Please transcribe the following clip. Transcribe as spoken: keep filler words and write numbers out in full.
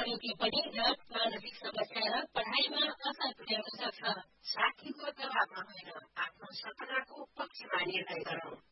रोगी पनि रगत मानसिक समस्या र पढाइमा असर पुर्याउन सक्छ। साथीको दबावमा होइन आफ्नो सपनाको पक्षमा निर्णय गरौँ।